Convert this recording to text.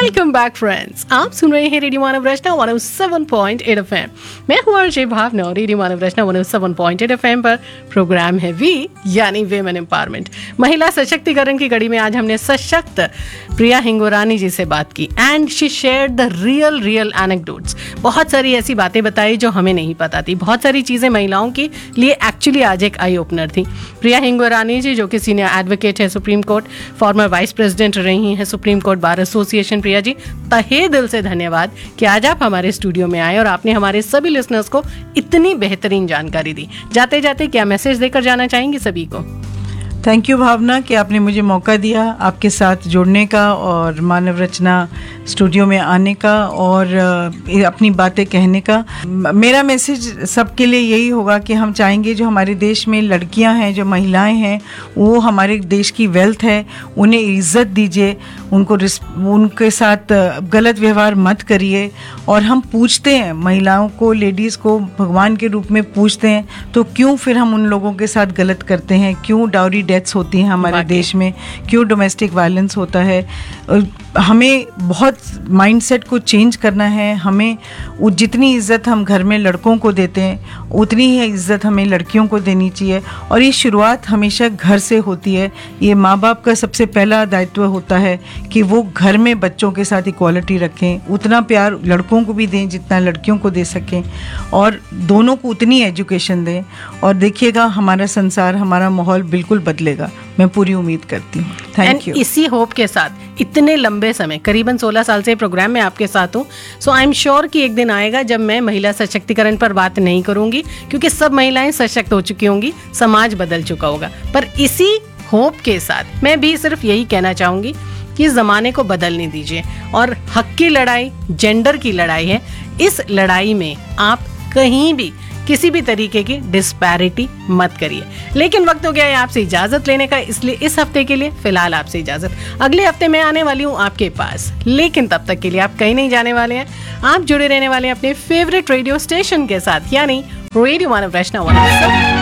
Welcome back friends, आप सुन रहे हैं रेडियो मानव रचना 107.8 एफएम। मैं हूं अर्जय भावना और रेडियो मानव रचना 107.8 एफएम पर प्रोग्राम है वी यानी वीमेन एम्पावरमेंट। महिला सशक्तिकरण की कड़ी में आज हमने सशक्त प्रिया हिंगोरानी जी से बात की and she shared the real anecdotes. बहुत सारी ऐसी बातें बताई जो हमें नहीं पता थी, बहुत सारी चीज़ें महिलाओं के लिए एक्चुअली आज एक आई ओपनर थी। प्रिया हिंगोरानी जी जो कि सीनियर एडवोकेट है supreme court, farmer vice president रही हैं supreme court bar association. Priya ji, तहे दिल से धन्यवाद कि आज आप हमारे स्टूडियो में आए और आपने हमारे सभी लिसनर्स को इतनी बेहतरीन जानकारी दी। जाते जाते क्या मैसेज देकर जाना चाहेंगे सभी को? थैंक यू भावना कि आपने मुझे मौका दिया आपके साथ जुड़ने का और मानव रचना स्टूडियो में आने का और अपनी बातें कहने का। मेरा मैसेज सबके लिए यही होगा कि हम चाहेंगे जो हमारे देश में लड़कियां हैं, जो महिलाएं हैं, वो हमारे देश की वेल्थ है, उन्हें इज्जत दीजिए, उनके साथ गलत व्यवहार मत करिए। और हम पूछते हैं महिलाओं को, लेडीज़ को भगवान के रूप में पूछते हैं, तो क्यों फिर हम उन लोगों के साथ गलत करते हैं? क्यों डाउरी डेथ्स होती हैं हमारे देश में? क्यों डोमेस्टिक वायलेंस होता है? हमें बहुत माइंडसेट को चेंज करना है। हमें जितनी इज्जत हम घर में लड़कों को देते हैं उतनी ही इज्जत हमें लड़कियों को देनी चाहिए। और ये शुरुआत हमेशा घर से होती है। ये माँ बाप का सबसे पहला दायित्व होता है कि वो घर में बच्चों के साथ इक्वालिटी रखें, उतना प्यार लड़कों को भी दें जितना लड़कियों को दे सकें, और दोनों को उतनी एजुकेशन दें। और देखिएगा हमारा संसार, हमारा माहौल बिल्कुल बदलेगा, मैं पूरी उम्मीद करती हूँ। Thank you. इसी होप के साथ इतने लंबे समय, करीबन 16 साल से प्रोग्राम में आपके साथ हूँ। सो आई एम श्योर कि एक दिन आएगा जब मैं महिला सशक्तिकरण पर बात नहीं करूंगी, क्योंकि सब महिलाएं सशक्त हो चुकी होंगी, समाज बदल चुका होगा। पर इसी होप के साथ मैं भी सिर्फ यही कहना चाहूंगी कि इस जमाने को बदलने दीजिए। और हक की लड़ाई जेंडर की लड़ाई है। इस लड़ाई में आप कहीं भी किसी भी तरीके की डिस्पैरिटी मत करिए। लेकिन वक्त हो गया है आपसे इजाजत लेने का, इसलिए इस हफ्ते के लिए फिलहाल आपसे इजाजत। अगले हफ्ते मैं आने वाली हूँ आपके पास, लेकिन तब तक के लिए आप कहीं नहीं जाने वाले हैं। आप जुड़े रहने वाले हैं अपने फेवरेट रेडियो स्टेशन के साथ, यानी रेडियो मानव रचना 107।